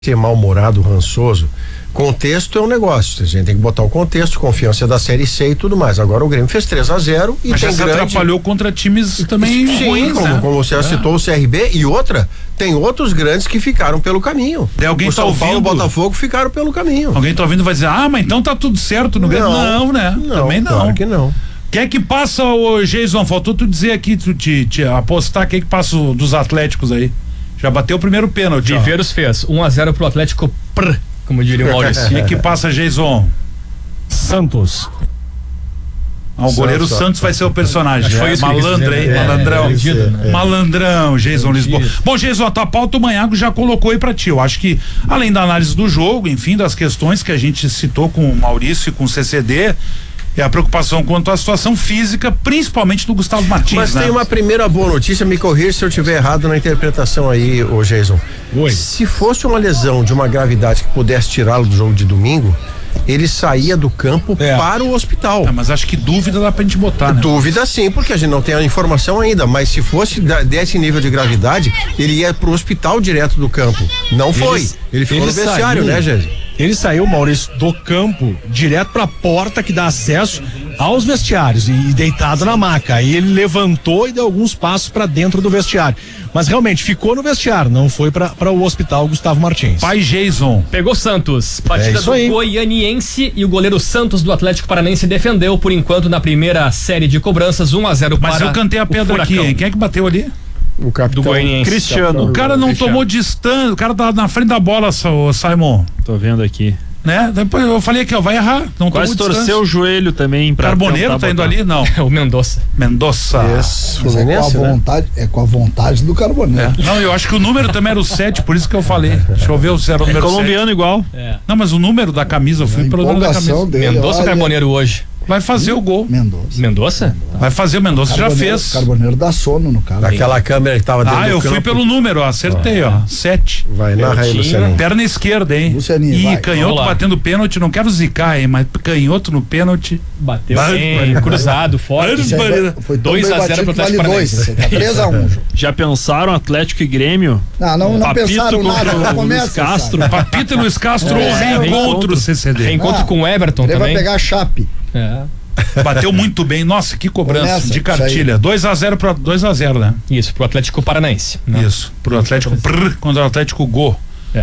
ser mal-humorado, rançoso. Contexto é um negócio, a gente tem que botar o contexto, confiança da Série C e tudo mais. Agora o Grêmio fez 3-0 e mas tem já se atrapalhou contra times também ruins, como você citou o CRB e outra, tem outros grandes que ficaram pelo caminho. Alguém o São Paulo e o Botafogo ficaram pelo caminho. Alguém tá ouvindo e vai dizer, mas então tá tudo certo no Grêmio? Não, né? Também não. Claro que não. Quem é que passa, o Jason? Faltou tu dizer aqui, tu te apostar, quem é que passa dos Atléticos aí? Já bateu o primeiro pênalti. Viveiros fez 1-0 pro Atlético, como diria o Maurício. Quem é que passa, Jason? Santos. O goleiro Santos vai ser o personagem. Malandro, hein? Malandrão. Malandrão, Jason Lisboa. Bom, Jason, a tua pauta o Manhago já colocou aí pra ti. Eu acho que, além da análise do jogo, enfim, das questões que a gente citou com o Maurício e com o CCD, é a preocupação quanto à situação física, principalmente do Gustavo Martins. Mas tem uma primeira boa notícia, me corrija se eu estiver errado na interpretação aí, ô Jason. Oi. Se fosse uma lesão de uma gravidade que pudesse tirá-lo do jogo de domingo, ele saía do campo para o hospital. Mas acho que dúvida dá pra gente botar, né? Dúvida sim, porque a gente não tem a informação ainda, mas se fosse desse nível de gravidade, ele ia pro hospital direto do campo. Não foi. Ele ficou no vestiário, né, Jéssica? Ele saiu, Maurício, do campo direto pra porta que dá acesso aos vestiários e deitado na maca. Aí ele levantou e deu alguns passos pra dentro do vestiário. Mas realmente ficou no vestiário, não foi pra o hospital Gustavo Martins. Pai Jason. Pegou Santos. Partida do Goianiense e o goleiro Santos do Atlético Paranaense defendeu por enquanto na primeira série de cobranças 1-0 para. Mas eu cantei a pedra aqui, hein? Quem é que bateu ali? O capitão do Goianiense. Cristiano. O cara não tomou distância, o cara tá na frente da bola, Simon. Tô vendo aqui. Né? Depois eu falei aqui, vai errar. Não quase torceu o joelho também pra. Carboneiro tá indo ali? Não. O Mendonça. É com a vontade do Carboneiro. Não, eu acho que o número também era o 7, por isso que eu falei. Deixa eu ver se era o número 7. Colombiano igual. Não, mas o número da camisa, eu fui pelo número da camisa. Mendonça ou Carboneiro hoje? Vai fazer o gol. Mendonça? Vai fazer, o Mendonça já fez. Carboneiro dá sono no cara. Aquela câmera que tava dentro do eu campo. fui pelo número, acertei, 7. Vai, narra aí, Lucianinho. Perna esquerda, hein? Lucianinho, Ih, canhoto batendo pênalti, não quero zicar, hein? Mas canhoto no pênalti. Bateu bem, cruzado, forte. Foi 2-0 pro Atlético Paranaense. 3-1. Já pensaram Atlético e Grêmio? Não pensaram nada. Não começa. Castro. Papito e Luiz Castro, reencontro CCD. Reencontro com o Everton ele também. Vai pegar a Chape. Bateu muito bem, nossa, que cobrança de cartilha. 2-0 para 2-0, né? Isso, pro Atlético Paranaense. Isso, pro Atlético contra o Atlético Go.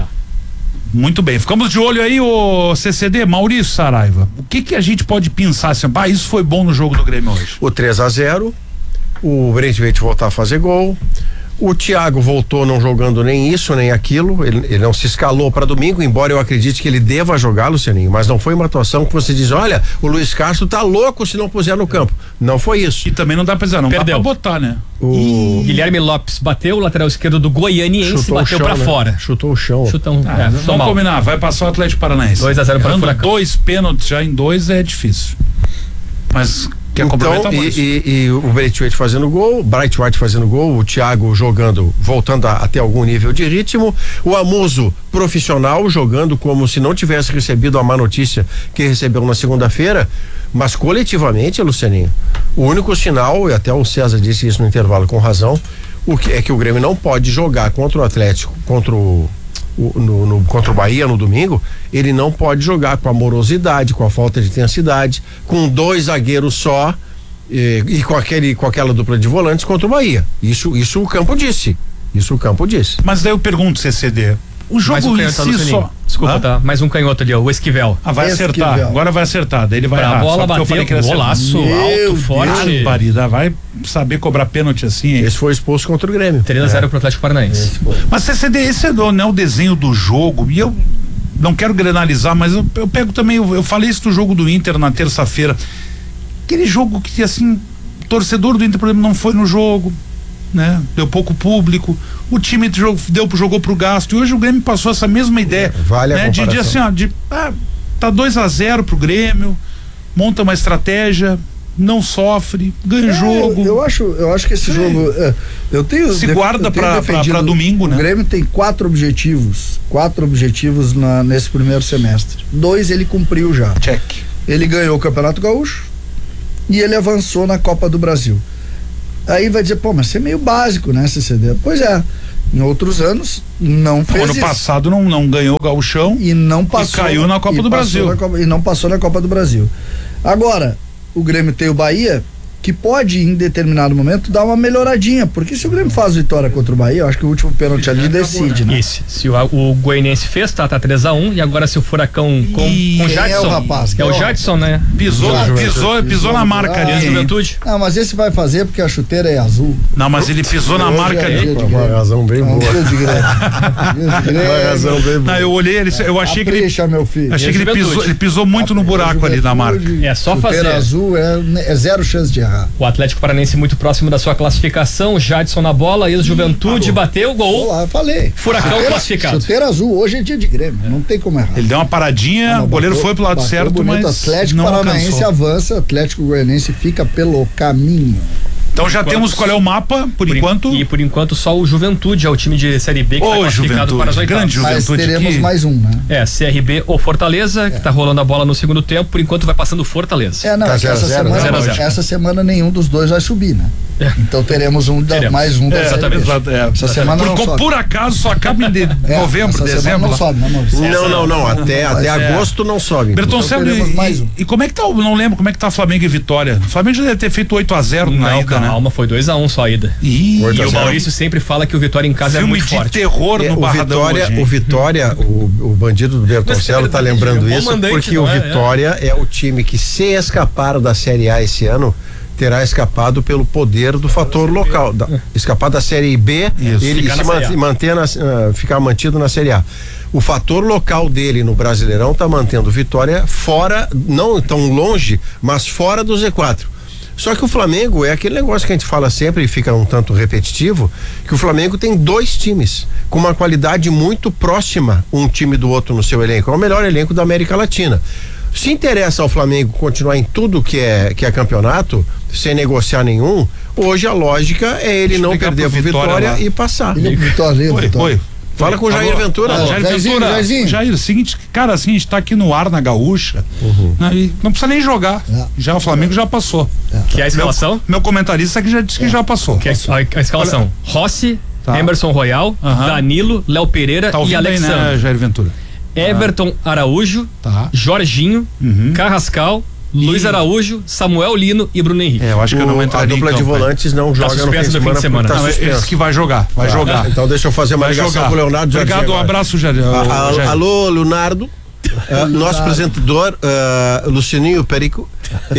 Muito bem, ficamos de olho aí, o CCD, Maurício Saraiva. O que a gente pode pensar assim, isso foi bom no jogo do Grêmio hoje? O 3-0, o Brentford voltar a fazer gol. O Thiago voltou não jogando nem isso, nem aquilo, ele não se escalou para domingo, embora eu acredite que ele deva jogar, Lucianinho, mas não foi uma atuação que você diz, olha, o Luiz Castro tá louco se não puser no campo. Não foi isso. E também não dá pra dizer, não Perdeu. dá pra botar, né? O Guilherme Lopes bateu, o lateral esquerdo do Goianiense bateu pra fora. Chutou o chão. Vamos combinar, vai passar o Atlético Paranaense. 2-0 para o Furacão. 2 pênaltis já em 2 é difícil. Mas então, e o Bright fazendo gol, o Thiago jogando, voltando a ter algum nível de ritmo, o Amuso profissional jogando como se não tivesse recebido a má notícia que recebeu na segunda-feira, mas coletivamente, Lucianinho, o único sinal, e até o César disse isso no intervalo com razão, é que o Grêmio não pode jogar contra o Atlético, contra o Bahia no domingo, ele não pode jogar com a morosidade, com a falta de intensidade, com 2 zagueiros só e com aquela dupla de volantes contra o Bahia. Isso o campo disse. Mas daí eu pergunto, CCD, o jogo em si só. Desculpa, tá? Mais um canhoto ali, o Esquivel. Vai acertar. Agora vai acertar. Daí ele vai errar. A bola bateu, golaço alto, forte. Vai saber cobrar pênalti assim, hein? Esse foi expulso contra o Grêmio. 3-0 pro Atlético Paranaense. Mas CCD, esse é o desenho do jogo. E eu não quero granalizar, mas eu pego também. Eu falei isso do jogo do Inter na terça-feira. Aquele jogo que, assim, o torcedor do Inter, por exemplo, não foi no jogo, né? Deu pouco público, o time jogou pro gasto, e hoje o Grêmio passou essa mesma ideia, né? De assim, tá 2-0 pro Grêmio, monta uma estratégia, não sofre, ganha o jogo. Eu acho que esse jogo se guarda pra domingo, né? O Grêmio tem 4 objetivos nesse primeiro semestre. 2 ele cumpriu já. Check. Ele ganhou o Campeonato Gaúcho e ele avançou na Copa do Brasil. Aí vai dizer, mas isso é meio básico, né, CCD? Pois é. Em outros anos, não fez ano isso. passado não ganhou o Gauchão E não passou. e caiu na Copa do Brasil. E não passou na Copa do Brasil. Agora, o Grêmio tem o Bahia, que pode, em determinado momento, dar uma melhoradinha, porque se o Grêmio faz vitória contra o Bahia, eu acho que o último pênalti ali decide, né? Isso. Se o Goianiense fez, tá 3-1, e agora se o Furacão com Quem Jadson. é o rapaz? É o Jadson, né? Pisou na marca ali. E a Juventude. Ah, mas esse vai fazer porque a chuteira é azul. Não, mas ele pisou na marca ali. Uma razão bem boa. Uma razão bem boa. Não, eu olhei, eu achei que ele. Capricha, meu filho. Achei que ele pisou muito no buraco ali na marca. É só Chuteira fazer. azul é zero chance de errar. O Atlético Paranense muito próximo da sua classificação, Jadson na bola, ex-Juventude, bateu o gol. Lá, eu falei. Furacão classificado. Chuteira azul, hoje é dia de Grêmio, não tem como errar. Ele deu uma paradinha, o goleiro foi pro lado Bateu certo, bonito, mas Atlético não Paranaense alcançou. avança, Atlético Goianiense fica pelo caminho. Então já temos qual é o mapa, por enquanto. E por enquanto só o Juventude é o time de Série B que está classificado para as Juventude, oitavas. grande Mas Juventude teremos que- mais um, né? CRB ou Fortaleza, que tá rolando a bola no segundo tempo, por enquanto vai passando Fortaleza. Não, Tá é que 0-0, né? 0-0. essa semana nenhum dos dois vai subir, né? Então teremos mais um da Série B. Essa semana não sobe. Por acaso só acaba em novembro, essa semana dezembro. não sobe, né, Maurício? Não. Até agosto não sobe. Bertoncello, teremos mais um. e como é que tá? Eu não lembro como é que tá Flamengo e Vitória. O Flamengo já deve ter feito 8-0 na Não, ida, né? calma, foi 2-1 só a ida. Ih, E o Maurício sempre fala que o Vitória em casa é filme muito de forte. terror no Barradão hoje, hein? O Vitória, o bandido do Bertoncello tá lembrando Bom isso, mandante, porque não o é? Vitória é o time que, se escapar da Série A esse ano, terá escapado pelo poder do fator local. Escapar da Série B, Isso. ele Ficar se na Série A. ficar mantido na Série A. O fator local dele no Brasileirão tá mantendo o Vitória fora, não tão longe, mas fora do Z4. Só que o Flamengo é aquele negócio que a gente fala sempre e fica um tanto repetitivo, que o Flamengo tem dois times com uma qualidade muito próxima, um time do outro no seu elenco. É o melhor elenco da América Latina. Se interessa ao Flamengo continuar em tudo que é campeonato, sem negociar nenhum, hoje a lógica é ele não Explica perder pro pro Vitória lá. e passar. Ele é Vitória, Oi. Fala com o Jair Ventura. Jair Jairzinho, Ventura. Jairzinho. Jair, seguinte, cara, assim, a gente tá aqui no ar na Gaúcha, né, e não precisa nem jogar. Já o Flamengo já passou. Que é a escalação? Meu comentarista aqui já disse que já passou. Que é a escalação. Rossi, Tá. Emerson Royal, Aham. Danilo, Léo Pereira Tá e ouvindo aí, Alexandre. né, Jair Ventura? Everton Araújo, Tá. Jorginho, Carrascal, Luiz Araújo, Samuel Lino e Bruno Henrique. Eu acho que eu não A entraria dupla em de campo, hein? volantes não joga no fim suspenso de no fim de semana. semana. Tá Não, esse suspenso. que vai jogar, vai jogar. Então deixa eu fazer uma Vai ligação jogar. com o Leonardo Jardim Obrigado, um agora. abraço, Jair. Jair. Alô, Leonardo. Nosso apresentador, Lucininho Perico,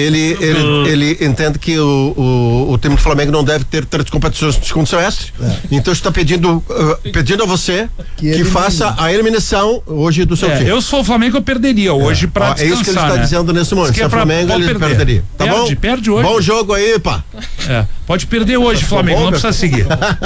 ele entende que o time do Flamengo não deve ter 3 competições no segundo semestre. Então está pedindo a você que faça a eliminação hoje do seu time. Eu sou o Flamengo, eu perderia hoje pra descansar, É isso que ele está né? dizendo nesse momento. Se Que é é Flamengo, pode ele perder. perderia. Tá bom? Perde hoje. Bom jogo aí, pá. Pode perder hoje, Flamengo, não precisa seguir.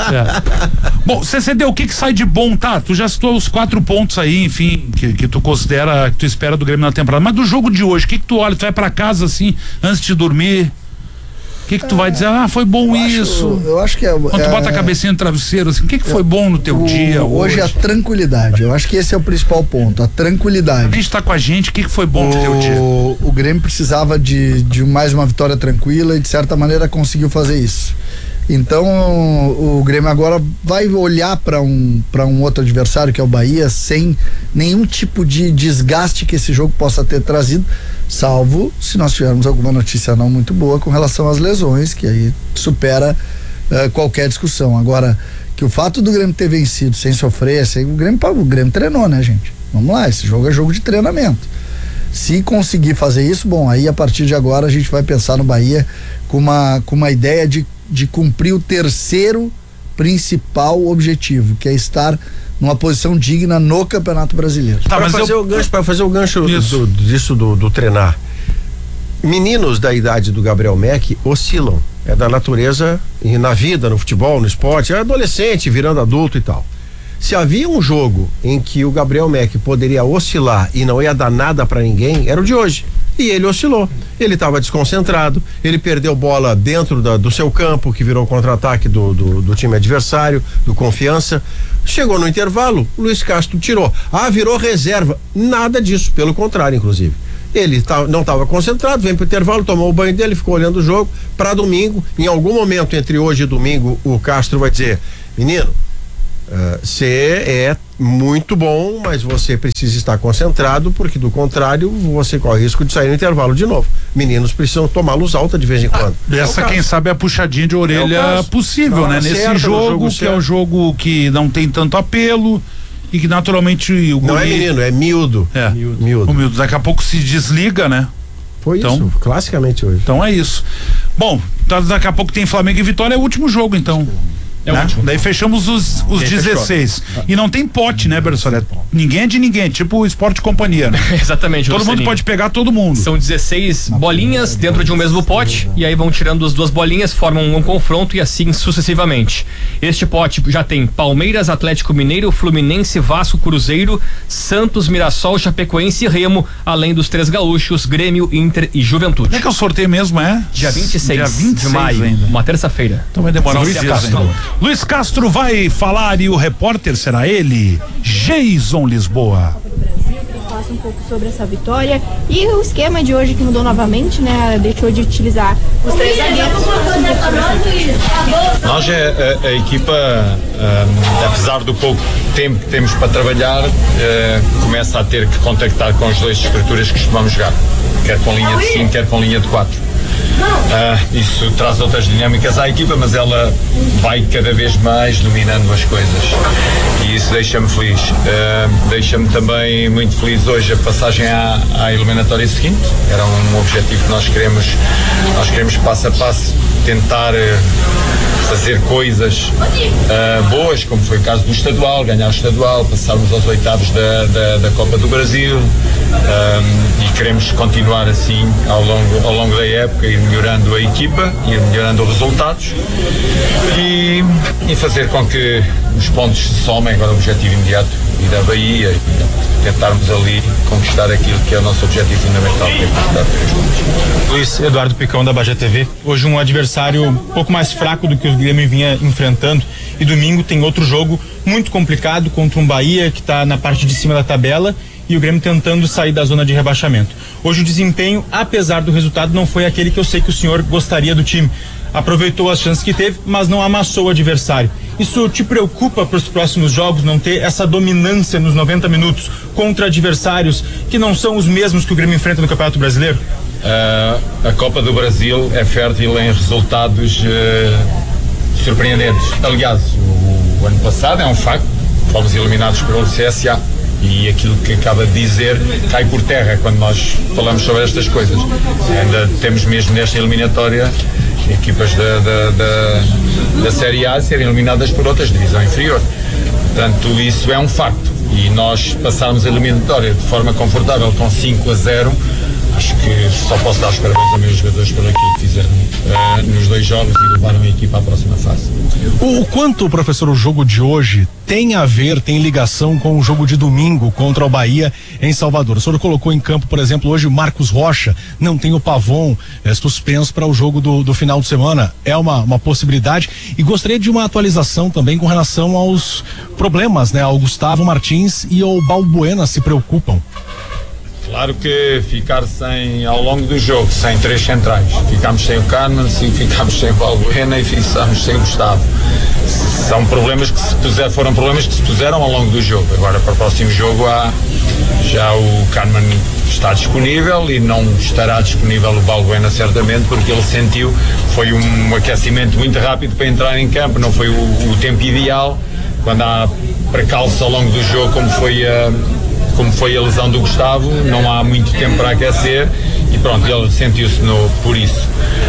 Bom, CCD, o que sai de bom, tá? Tu já citou os 4 pontos aí, enfim, que tu considera, que tu espera do Grêmio na temporada, mas do jogo de hoje, o que tu olha? Tu vai pra casa assim, antes de dormir, o que tu vai dizer? Foi bom isso. Eu acho que Quando tu bota a cabecinha no travesseiro, assim, o que foi bom no teu dia hoje? a tranquilidade. Eu acho que esse é o principal ponto, a tranquilidade. A gente tá com a gente, o que foi bom no teu dia? O Grêmio precisava de mais uma vitória tranquila e de certa maneira conseguiu fazer isso. Então o Grêmio agora vai olhar para um outro adversário que é o Bahia sem nenhum tipo de desgaste que esse jogo possa ter trazido, salvo se nós tivermos alguma notícia não muito boa com relação às lesões, que aí supera qualquer discussão. Agora, que o fato do Grêmio ter vencido sem sofrer, o Grêmio treinou, né, gente? Vamos lá, esse jogo é jogo de treinamento. Se conseguir fazer isso, bom, aí a partir de agora a gente vai pensar no Bahia com uma ideia de cumprir o terceiro principal objetivo, que é estar numa posição digna no Campeonato Brasileiro. Tá, Para mas fazer o gancho disso do treinar. Meninos da idade do Gabriel Mack oscilam. É da natureza e na vida, no futebol, no esporte, é adolescente virando adulto e tal. Se havia um jogo em que o Gabriel Mack poderia oscilar e não ia dar nada pra ninguém, era o de hoje. E ele oscilou. Ele estava desconcentrado, ele perdeu bola dentro do seu campo, que virou contra-ataque do time adversário, do Confiança. Chegou no intervalo, Luiz Castro tirou. Virou reserva. Nada disso, pelo contrário, inclusive. Ele não estava concentrado, vem pro intervalo, tomou o banho dele, ficou olhando o jogo. Para domingo, em algum momento entre hoje e domingo, o Castro vai dizer: menino, Você é muito bom, mas você precisa estar concentrado, porque do contrário você corre o risco de sair no intervalo de novo. Meninos precisam tomar luz alta de vez em quando. Essa, quem sabe, é a puxadinha de orelha possível, né? Nesse jogo que é o jogo que não tem tanto apelo e que naturalmente o não é menino, é miúdo. Miúdo. O miúdo daqui a pouco se desliga, né? Foi então, isso, classicamente hoje. Então é isso. Bom, daqui a pouco tem Flamengo e Vitória, é o último jogo, então. É o último. Daí fechamos os 16. E não tem pote, né, Bersolé? Ninguém é de ninguém, tipo o Esporte Companhia, né? Exatamente. Todo mundo pode pegar todo mundo. São 16 bolinhas dentro de um mesmo pote, e aí vão tirando as duas bolinhas, formam um confronto e assim sucessivamente. Este pote já tem Palmeiras, Atlético Mineiro, Fluminense, Vasco, Cruzeiro, Santos, Mirassol, Chapecoense e Remo, além dos 3 gaúchos, Grêmio, Inter e Juventude. Como é que é o sorteio mesmo, é? Dia 26, Dia 26 de maio, ainda. uma terça-feira. Então vai demorar uns dias ainda. Luiz Castro vai falar e o repórter será ele, Jason Lisboa. Falasse um pouco sobre essa vitória e o esquema de hoje que mudou novamente, né? Deixou de utilizar os 3 zagueiros. Nós, a equipa, apesar do pouco tempo que temos para trabalhar, começa a ter que contactar com as 2 estruturas que costumamos jogar, quer com linha de 5, quer com linha de 4. Isso traz outras dinâmicas à equipa, mas ela vai cada vez mais dominando as coisas e isso deixa-me feliz. Deixa-me também muito feliz hoje a passagem à eliminatória seguinte. Era um objetivo que nós queremos passo a passo tentar fazer coisas boas, como foi o caso do estadual, ganhar o estadual, passarmos aos 8avos da Copa do Brasil, e queremos continuar assim ao longo da época, ir melhorando a equipa, ir melhorando os resultados e fazer com que os pontos se somem. Agora o objetivo imediato, ir à Bahia e tentarmos ali conquistar aquilo que é o nosso objetivo fundamental, que é conquistar 3 pontos. Luiz Eduardo Picão, da Bajé TV. Hoje um adversário um pouco mais fraco do que o Grêmio vinha enfrentando, e domingo tem outro jogo muito complicado contra um Bahia que está na parte de cima da tabela e o Grêmio tentando sair da zona de rebaixamento. Hoje o desempenho, apesar do resultado, não foi aquele que eu sei que o senhor gostaria do time. Aproveitou as chances que teve, mas não amassou o adversário. Isso te preocupa para os próximos jogos, não ter essa dominância nos 90 minutos contra adversários que não são os mesmos que o Grêmio enfrenta no Campeonato Brasileiro? A Copa do Brasil é fértil em resultados surpreendentes. Aliás, o ano passado é um facto, fomos eliminados pelo CSA. E aquilo que acaba de dizer cai por terra quando nós falamos sobre estas coisas. Ainda temos mesmo nesta eliminatória equipas da Série A serem eliminadas por outras divisão inferior. Portanto, isso é um facto. E nós passarmos a eliminatória de forma confortável com 5-0, acho que só posso dar os parabéns aos meus jogadores por aquilo que fizeram nos 2 jogos e levaram a equipa à próxima fase. O quanto, professor, o jogo de hoje tem ligação com o jogo de domingo contra o Bahia em Salvador? O senhor colocou em campo, por exemplo, hoje o Marcos Rocha, não tem o Pavon, suspenso para o jogo do final de semana. É uma possibilidade. E gostaria de uma atualização também com relação aos problemas, né? O Gustavo Martins e o Balbuena se preocupam. Claro que ficar ao longo do jogo, sem 3 centrais, ficámos sem o Kahneman, ficámos sem o Balbuena e ficámos sem o Gustavo. Foram problemas que se puseram ao longo do jogo. Agora, para o próximo jogo, já o Kahneman está disponível e não estará disponível o Balbuena, certamente, porque ele sentiu, foi um aquecimento muito rápido para entrar em campo, não foi o tempo ideal. Quando há precalços ao longo do jogo, como foi a lesão do Gustavo, não há muito tempo para aquecer e pronto, ele sentiu-se por isso.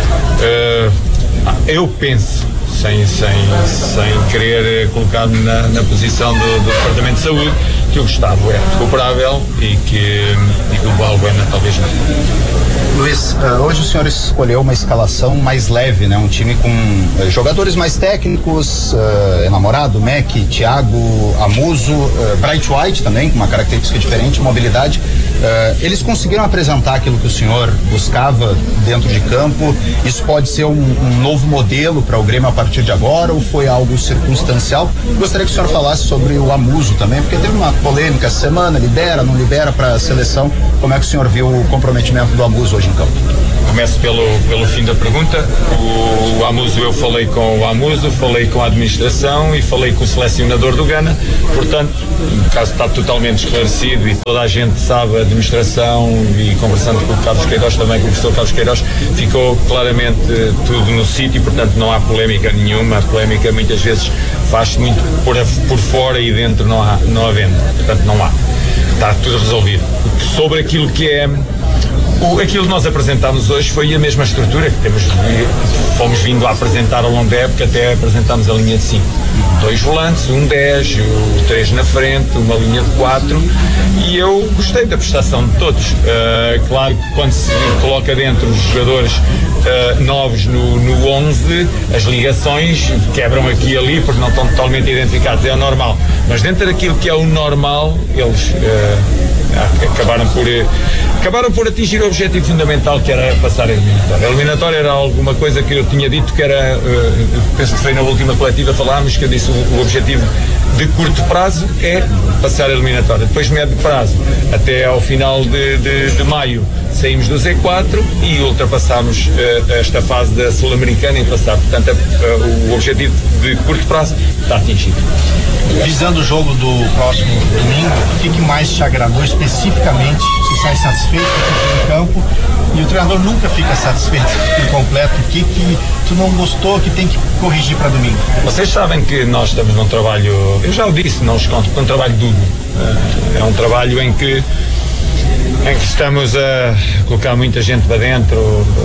Eu penso, sem querer colocar-me na posição do Departamento de Saúde, que o Gustavo é recuperável e que o Balbuena talvez não. Luiz, hoje o senhor escolheu uma escalação mais leve, né? Um time com jogadores mais técnicos, Enamorado, Mac, Thiago, Amuso, Bright White também, com uma característica diferente, mobilidade. Eles conseguiram apresentar aquilo que o senhor buscava dentro de campo? Isso pode ser um novo modelo para o Grêmio a partir de agora ou foi algo circunstancial? Gostaria que o senhor falasse sobre o Amuso também, porque teve uma polêmica essa semana, libera, não libera para a seleção. Como é que o senhor viu o comprometimento do Amuso hoje em campo? Começo pelo fim da pergunta. O Amuso, eu falei com o Amuso, falei com a administração e falei com o selecionador do Ghana. Portanto, o caso está totalmente esclarecido e toda a gente sabe, a administração, e conversando com o Carlos Queiroz também, com o professor Carlos Queiroz, ficou claramente tudo no sítio, portanto não há polémica nenhuma. A polémica muitas vezes faz-se muito por fora e dentro não há venda, portanto não há. Está tudo resolvido. Sobre aquilo que é aquilo que nós apresentámos hoje foi a mesma estrutura que fomos vindo a apresentar ao longo da época, até apresentámos a linha de 5. 2 volantes, 10, 3 na frente, uma linha de 4, e eu gostei da prestação de todos. Claro que quando se coloca dentro os jogadores novos no 11, as ligações quebram aqui e ali porque não estão totalmente identificados, é o normal. Mas dentro daquilo que é o normal, eles acabaram por atingir o objetivo fundamental, que era passar a eliminatória. A eliminatória era alguma coisa que eu tinha dito que era, penso que foi na última coletiva falámos, que eu disse o objetivo de curto prazo é passar a eliminatória. Depois, médio prazo, até ao final de maio, saímos do Z4 e ultrapassámos esta fase da Sul-Americana em passar. Portanto, o objetivo de curto prazo está atingido. Visando o jogo do próximo domingo, o que mais te agradou especificamente? Você sai satisfeito com o campo e o treinador nunca fica satisfeito por completo. O que tu não gostou, que tem que corrigir para domingo? Vocês sabem que nós estamos num trabalho, eu já o disse, não escondo, um trabalho duro. É um trabalho em que estamos a colocar muita gente para dentro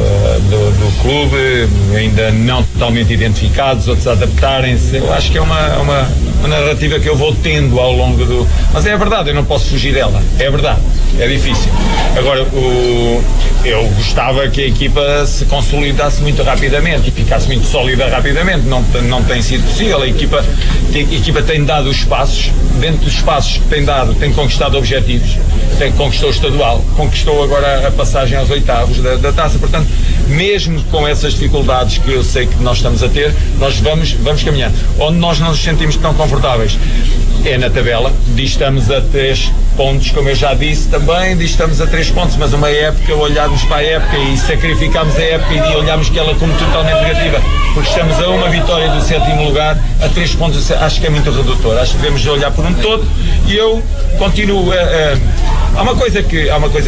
do clube, ainda não totalmente identificados, outros a adaptarem-se. Eu acho que é uma narrativa que eu vou tendo ao longo do... Mas é verdade, eu não posso fugir dela. É verdade, é difícil. Agora, eu gostava que a equipa se consolidasse muito rapidamente e ficasse muito sólida rapidamente. Não tem sido possível. A equipa tem dado os passos. Dentro dos passos que tem dado, tem conquistado objetivos. Conquistou o estadual, conquistou agora a passagem aos oitavos da taça. Portanto, mesmo com essas dificuldades que eu sei que nós estamos a ter, nós vamos caminhando. Onde nós não nos sentimos tão confortáveis é na tabela. Distamos a 3 pontos, como eu já disse também, distamos a 3 pontos, mas uma época, olharmos para a época e sacrificamos a época e olharmos que ela como totalmente negativa, porque estamos a uma vitória do 7º lugar, a 3 pontos, acho que é muito redutor. Acho que devemos olhar por um todo e eu continuo há uma coisa que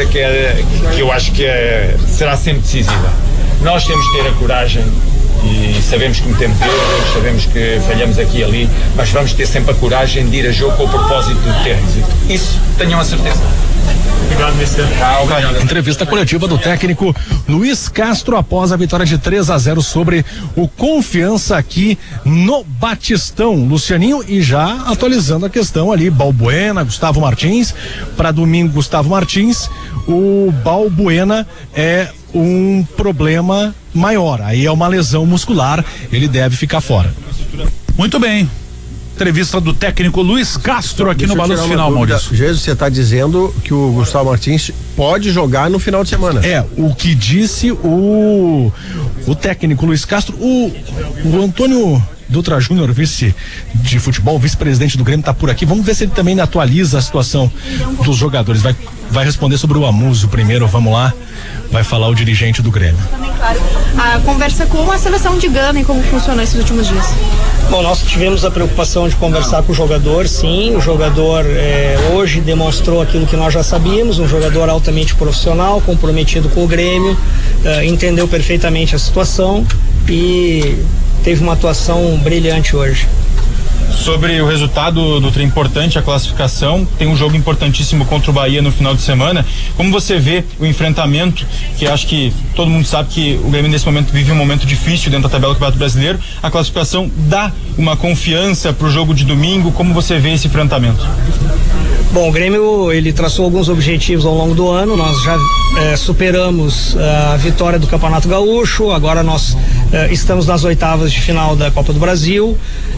eu acho que será sempre decisiva. Nós temos que ter a coragem, e sabemos que cometemos erros, sabemos que falhamos aqui e ali, mas vamos ter sempre a coragem de ir a jogo com o propósito de ter êxito. Isso tenham a certeza. Obrigado, Mister. Entrevista coletiva do técnico Luiz Castro após a vitória de 3-0 sobre o Confiança aqui no Batistão. Lucianinho, e já atualizando a questão ali, Balbuena, Gustavo Martins, para domingo Gustavo Martins, o Balbuena é um problema maior, aí é uma lesão muscular, ele deve ficar fora. Muito bem. Entrevista do técnico Luiz Castro aqui no Balanço Final, Maurício. Jesus, você está dizendo que o Gustavo Martins pode jogar no final de semana? É, o que disse o técnico Luiz Castro, o Antônio Dutra Júnior, vice de futebol, vice-presidente do Grêmio, tá por aqui. Vamos ver se ele também atualiza a situação dos jogadores. Vai responder sobre o Amuso primeiro, vamos lá. Vai falar o dirigente do Grêmio. Também, claro, a conversa com a seleção de Gana e como funcionou esses últimos dias. Bom, nós tivemos a preocupação de conversar com o jogador, sim. O jogador hoje demonstrou aquilo que nós já sabíamos, um jogador altamente profissional, comprometido com o Grêmio, entendeu perfeitamente a situação e teve uma atuação brilhante hoje. Sobre o resultado do trem importante, a classificação, tem um jogo importantíssimo contra o Bahia no final de semana. Como você vê o enfrentamento, que acho que todo mundo sabe que o Grêmio nesse momento vive um momento difícil dentro da tabela do Campeonato Brasileiro, a classificação dá uma confiança para o jogo de domingo? Como você vê esse enfrentamento? Bom, o Grêmio, ele traçou alguns objetivos ao longo do ano. Nós já superamos a vitória do Campeonato Gaúcho, agora nós estamos nas oitavas de final da Copa do Brasil.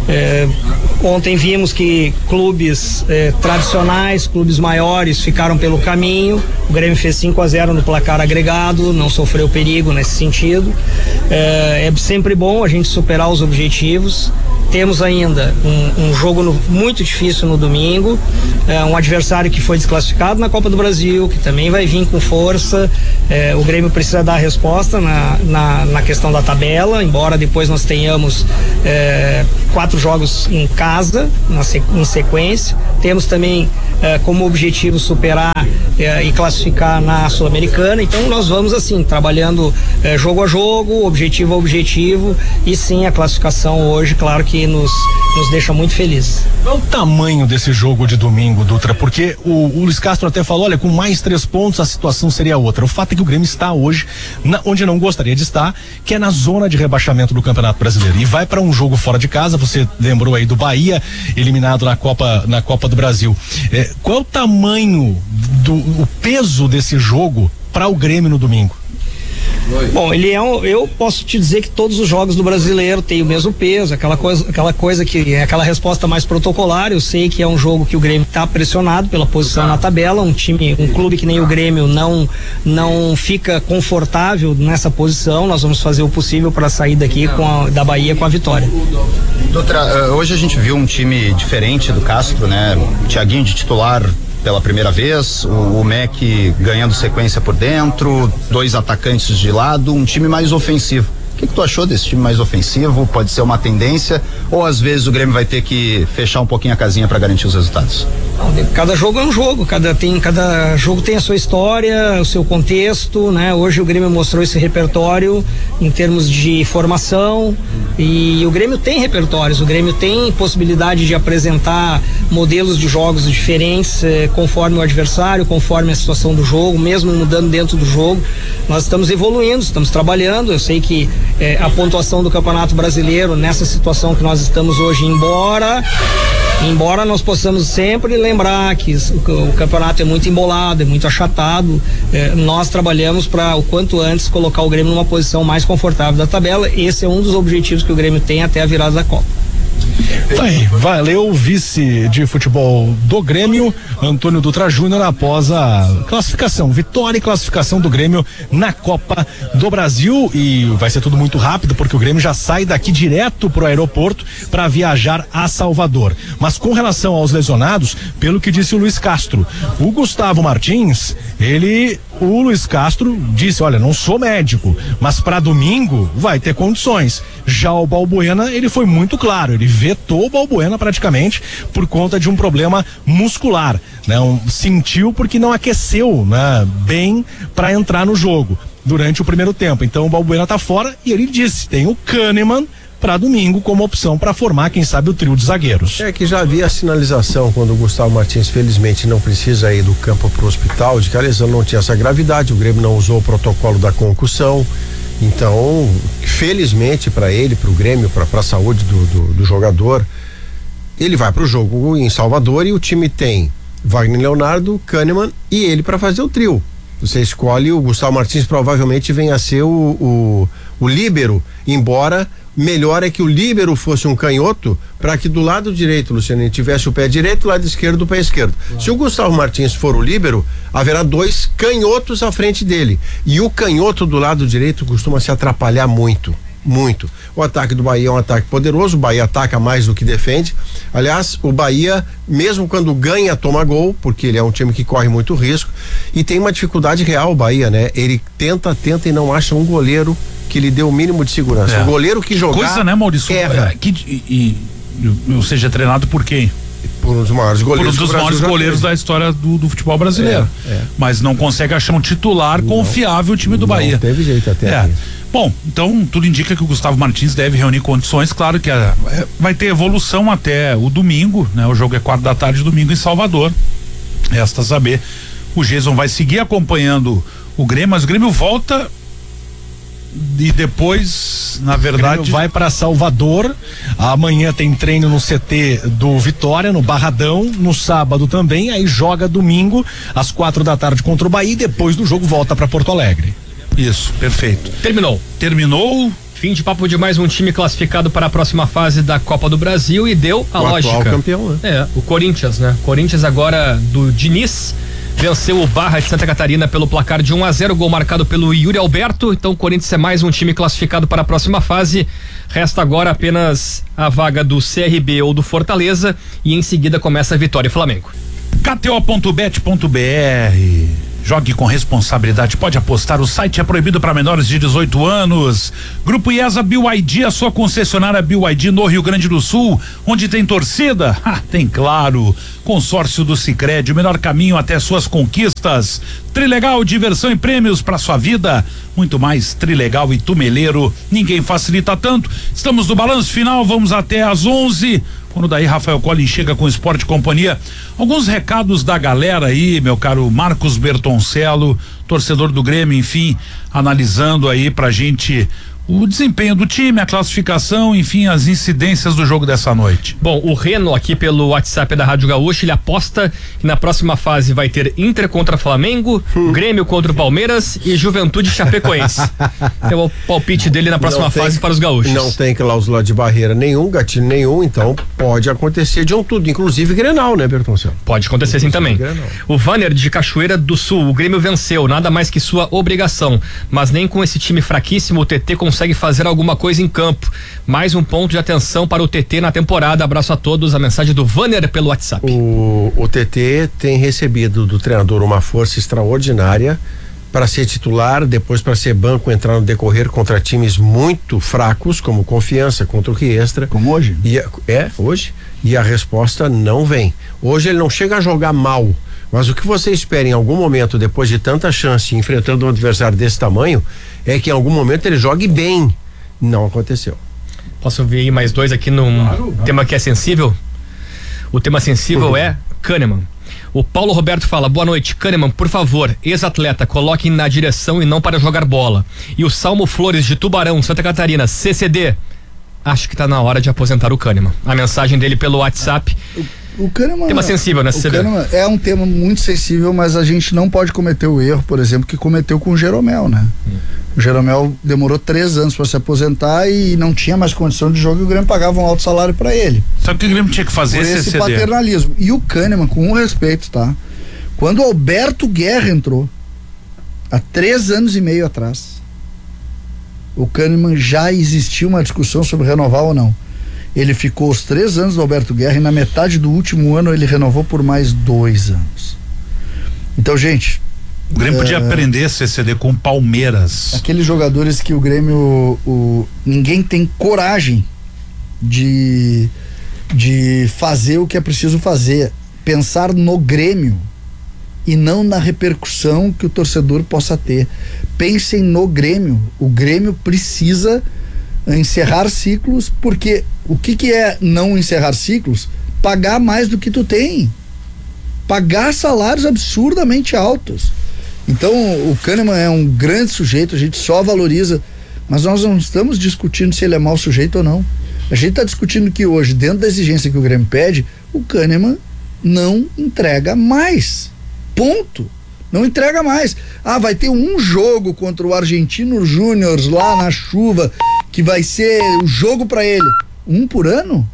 Ontem vimos que clubes tradicionais, clubes maiores ficaram pelo caminho. O Grêmio fez 5-0 no placar agregado, não sofreu perigo nesse sentido. É sempre bom a gente superar os objetivos Temos ainda um jogo muito difícil no domingo, um adversário que foi desclassificado na Copa do Brasil, que também vai vir com força. O Grêmio precisa dar a resposta na questão da tabela, embora depois nós tenhamos 4 jogos em casa, em sequência. Temos também como objetivo superar e classificar na Sul-Americana. Então nós vamos assim, trabalhando jogo a jogo, objetivo a objetivo, e sim, a classificação hoje, claro que nos deixa muito felizes. Qual é o tamanho desse jogo de domingo, Dutra? Porque o Luiz Castro até falou, olha, com mais 3 pontos a situação seria outra. O fato é que o Grêmio está hoje onde não gostaria de estar, que é na zona de rebaixamento do Campeonato Brasileiro, e vai para um jogo fora de casa. Você lembrou aí do Bahia, eliminado na Copa do Brasil. Qual é o tamanho o peso desse jogo para o Grêmio no domingo? Bom, eu posso te dizer que todos os jogos do Brasileiro têm o mesmo peso, aquela coisa que é aquela resposta mais protocolar. Eu sei que é um jogo que o Grêmio está pressionado pela posição na tabela, um clube que nem o Grêmio não fica confortável nessa posição. Nós vamos fazer o possível para sair daqui da Bahia com a vitória. Doutora, hoje a gente viu um time diferente do Castro, né? O Thiaguinho de titular pela primeira vez, o Mac ganhando sequência por dentro, 2 atacantes de lado, um time mais ofensivo. O que tu achou desse time mais ofensivo? Pode ser uma tendência, ou às vezes o Grêmio vai ter que fechar um pouquinho a casinha para garantir os resultados? Cada jogo é um jogo, cada jogo tem a sua história, o seu contexto, né? Hoje o Grêmio mostrou esse repertório em termos de formação, e o Grêmio tem repertórios, o Grêmio tem possibilidade de apresentar modelos de jogos diferentes, conforme o adversário, conforme a situação do jogo, mesmo mudando dentro do jogo. Nós estamos evoluindo, estamos trabalhando. Eu sei que a pontuação do Campeonato Brasileiro nessa situação que nós estamos hoje, embora nós possamos sempre lembrar que o campeonato é muito embolado, é muito achatado, nós trabalhamos para o quanto antes colocar o Grêmio numa posição mais confortável da tabela. Esse é um dos objetivos que o Grêmio tem até a virada da Copa. Tá aí, valeu, vice de futebol do Grêmio, Antônio Dutra Júnior, após a classificação, vitória e classificação do Grêmio na Copa do Brasil. E vai ser tudo muito rápido, porque o Grêmio já sai daqui direto pro aeroporto para viajar a Salvador. Mas com relação aos lesionados, pelo que disse o Luiz Castro, o Gustavo Martins, o Luiz Castro disse, olha, não sou médico, mas para domingo vai ter condições. Já o Balbuena, ele foi muito claro, ele vetou o Balbuena praticamente por conta de um problema muscular, né? Sentiu porque não aqueceu, né, bem para entrar no jogo durante o primeiro tempo. Então o Balbuena tá fora, e ele disse, tem o Kahneman para domingo como opção para formar, quem sabe, o trio de zagueiros. É que já havia a sinalização quando o Gustavo Martins felizmente não precisa ir do campo para o hospital, de que a lesão não tinha essa gravidade, o Grêmio não usou o protocolo da concussão. Então, felizmente para ele, para o Grêmio, para a saúde do jogador, ele vai para o jogo em Salvador, e o time tem Wagner Leonardo, Kahneman e ele para fazer o trio. Você escolhe, o Gustavo Martins provavelmente venha a ser o líbero, embora melhor é que o líbero fosse um canhoto, para que do lado direito, Luciano, tivesse o pé direito, lado esquerdo o pé esquerdo. Se o Gustavo Martins for o líbero, haverá 2 canhotos à frente dele, e o canhoto do lado direito costuma se atrapalhar muito. O ataque do Bahia é um ataque poderoso, o Bahia ataca mais do que defende. Aliás, o Bahia, mesmo quando ganha, toma gol, porque ele é um time que corre muito risco, e tem uma dificuldade real o Bahia, né? Ele tenta e não acha um goleiro que lhe dê o mínimo de segurança. O goleiro que jogar, coisa, né, Maurício? Erra. Ou seja, treinado por quem? Por um dos maiores goleiros, da história do futebol brasileiro. Mas não consegue achar um titular confiável, o time do Bahia. Não teve jeito até aqui. Bom, então tudo indica que o Gustavo Martins deve reunir condições. Claro que vai ter evolução até o domingo, né? O jogo é 16h, domingo em Salvador. Resta saber, o Jason vai seguir acompanhando o Grêmio, mas o Grêmio volta e depois, na verdade, vai para Salvador. Amanhã tem treino no CT do Vitória, no Barradão, no sábado também, aí joga domingo às 16h contra o Bahia, e depois do jogo volta para Porto Alegre. Isso, perfeito. Terminou. Fim de papo de mais um time classificado para a próxima fase da Copa do Brasil, e deu a lógica. Atual campeão, né? O Corinthians, né? Corinthians agora do Diniz venceu o Barra de Santa Catarina pelo placar de 1-0, gol marcado pelo Yuri Alberto. Então o Corinthians é mais um time classificado para a próxima fase. Resta agora apenas a vaga do CRB ou do Fortaleza e em seguida começa a Vitória e Flamengo. KTO.bet.br. Jogue com responsabilidade, pode apostar, o site é proibido para menores de 18 anos. Grupo IESA BYD, a sua concessionária BYD no Rio Grande do Sul, onde tem torcida? Tem, claro. Consórcio do Sicredi, o melhor caminho até suas conquistas. Trilegal, diversão e prêmios para sua vida. Muito mais Trilegal e Tumeleiro, ninguém facilita tanto. Estamos no balanço final, vamos até às 11. Quando daí Rafael Collin chega com Esporte e Companhia. Alguns recados da galera aí, meu caro Marcos Bertoncello, torcedor do Grêmio, enfim, analisando aí pra gente o desempenho do time, a classificação, enfim, as incidências do jogo dessa noite. Bom, o Reno aqui pelo WhatsApp da Rádio Gaúcha, ele aposta que na próxima fase vai ter Inter contra Flamengo, Grêmio contra o Palmeiras e Juventude Chapecoense. É o palpite dele na próxima fase para os gaúchos. Não tem cláusula de barreira nenhum, gatilho nenhum, então pode acontecer de um tudo, inclusive Grenal, né, Bertoncello? Pode acontecer sim também. O Vanner de Cachoeira do Sul, o Grêmio venceu, nada mais que sua obrigação, mas nem com esse time fraquíssimo o TT consegue fazer alguma coisa em campo. Mais um ponto de atenção para o TT na temporada. Abraço a todos. A mensagem do Vanner pelo WhatsApp. O TT tem recebido do treinador uma força extraordinária para ser titular, depois para ser banco, entrar no decorrer contra times muito fracos, como Confiança, contra o Riestra. Como hoje? Hoje. E a resposta não vem. Hoje ele não chega a jogar mal, mas o que você espera em algum momento, depois de tanta chance, enfrentando um adversário desse tamanho, é que em algum momento ele jogue bem. Não aconteceu. Posso ver aí mais dois aqui num tema que é sensível? O tema sensível é Kahneman. O Paulo Roberto fala: boa noite, Kahneman, por favor, ex-atleta, coloque na direção e não para jogar bola. E o Salmo Flores de Tubarão, Santa Catarina, CCD, acho que tá na hora de aposentar o Kahneman. A mensagem dele pelo WhatsApp. O Kahneman, tema sensível, né? O Kahneman é um tema muito sensível, mas a gente não pode cometer o erro, por exemplo, que cometeu com o Jeromel, né? O Jeromel demorou 3 anos para se aposentar e não tinha mais condição de jogo e o Grêmio pagava um alto salário para ele. Sabe o que o Grêmio tinha que fazer? Por esse paternalismo. E o Kahneman, com um respeito, tá? Quando o Alberto Guerra entrou, há 3 anos e meio atrás, o Kahneman já existia uma discussão sobre renovar ou não. Ele ficou os 3 anos do Alberto Guerra e na metade do último ano ele renovou por mais 2 anos. Então, gente, o Grêmio podia aprender CCD com o Palmeiras. Aqueles jogadores que o Grêmio, ninguém tem coragem de fazer o que é preciso fazer, pensar no Grêmio e não na repercussão que o torcedor possa ter. Pensem no Grêmio. O Grêmio precisa encerrar ciclos, porque o que é não encerrar ciclos? Pagar mais do que tu tem, pagar salários absurdamente altos. Então o Kahneman é um grande sujeito, a gente só valoriza, mas nós não estamos discutindo se ele é mau sujeito ou não. A gente está discutindo que hoje, dentro da exigência que o Grêmio pede, o Kahneman não entrega mais, ponto. Não entrega mais. Vai ter um jogo contra o Argentino Júnior lá na chuva, que vai ser o jogo para ele. 1 por ano?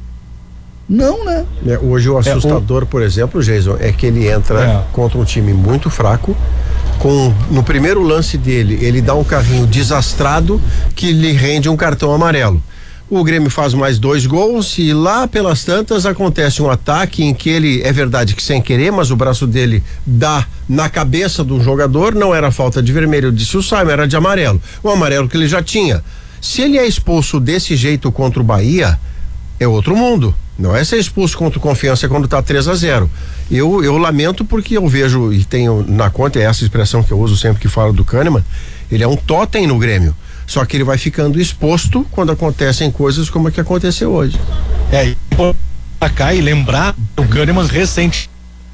Não, né? Hoje o assustador, por exemplo, Jason, é que ele entra contra um time muito fraco, no primeiro lance dele, ele dá um carrinho desastrado que lhe rende um cartão amarelo. O Grêmio faz mais 2 gols e lá pelas tantas acontece um ataque em que ele, é verdade que sem querer, mas o braço dele dá na cabeça do jogador, não era falta de vermelho, disse o Simon, era de amarelo. O amarelo que ele já tinha. Se ele é expulso desse jeito contra o Bahia, é outro mundo. Não é ser expulso contra o Confiança quando tá 3-0. Eu lamento porque eu vejo e tenho na conta, é essa expressão que eu uso sempre que falo do Kahneman, ele é um totem no Grêmio. Só que ele vai ficando exposto quando acontecem coisas como a que aconteceu hoje. E pra cá e lembrar o Kahneman recente.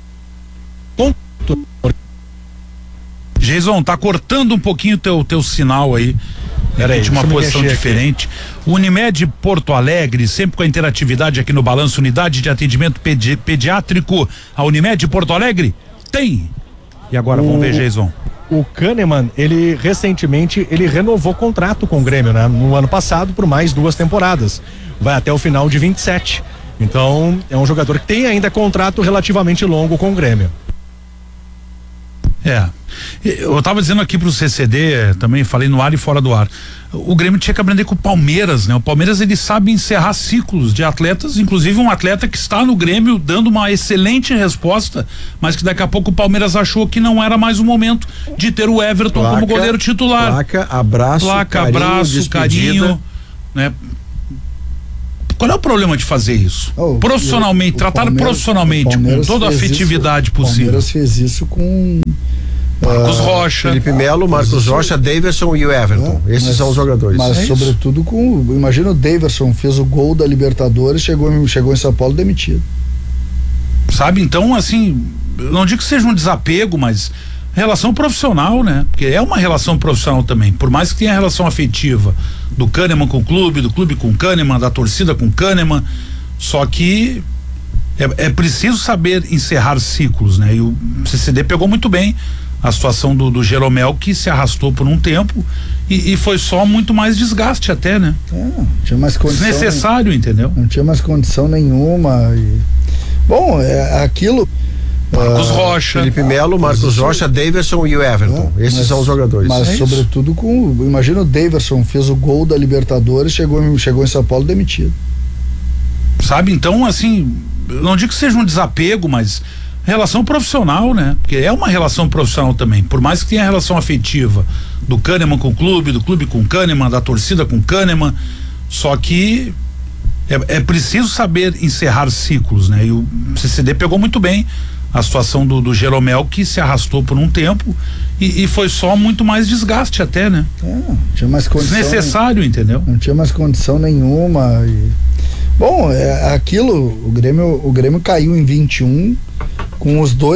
Jason, tá cortando um pouquinho teu sinal aí. De uma posição diferente. Unimed Porto Alegre, sempre com a interatividade aqui no Balanço, unidade de atendimento pediátrico. A Unimed Porto Alegre tem. E agora vamos ver, Jason. O Kahneman, ele recentemente, ele renovou contrato com o Grêmio, né? No ano passado, por mais 2 temporadas. Vai até o final de 27. Então, é um jogador que tem ainda contrato relativamente longo com o Grêmio. Eu tava dizendo aqui pro CCD, também falei no ar e fora do ar, o Grêmio tinha que aprender com o Palmeiras, né? O Palmeiras, ele sabe encerrar ciclos de atletas, inclusive um atleta que está no Grêmio dando uma excelente resposta, mas que daqui a pouco o Palmeiras achou que não era mais o momento de ter o Everton como goleiro titular. Placa, abraço, carinho, né? Qual é o problema de fazer isso? Profissionalmente, tratar profissionalmente, com toda a afetividade possível. O Palmeiras fez isso com Marcos Rocha, Felipe Melo, Marcos Rocha, Daverson e o Everton. Esses são os jogadores. Mas sobretudo imagina o Daverson fez o gol da Libertadores, chegou em São Paulo demitido. Sabe, então assim, eu não digo que seja um desapego, mas relação profissional, né? Porque é uma relação profissional também, por mais que tenha a relação afetiva do Kahneman com o clube, do clube com o Kahneman, da torcida com o Kahneman, só que é preciso saber encerrar ciclos, né? E o CCD pegou muito bem a situação do Jeromel, que se arrastou por um tempo e foi só muito mais desgaste até, né? Não tinha mais condição. Desnecessário, entendeu? Não tinha mais condição nenhuma. Bom, é aquilo. Marcos Rocha, Felipe Melo, Marcos Rocha, Daverson e o Everton. Esses são os jogadores. Mas sobretudo imagina o Daverson fez o gol da Libertadores, chegou em São Paulo demitido. Sabe, então assim, eu não digo que seja um desapego, mas relação profissional, né? Porque é uma relação profissional também, por mais que tenha a relação afetiva do Kahneman com o clube, do clube com o Kahneman, da torcida com o Kahneman, só que é preciso saber encerrar ciclos, né? E o CCD pegou muito bem a situação do Jeromel, que se arrastou por um tempo e foi só muito mais desgaste até, né? Não tinha mais condição. Desnecessário, entendeu? Não tinha mais condição nenhuma. Bom, é aquilo, o Grêmio caiu em 21 com os dois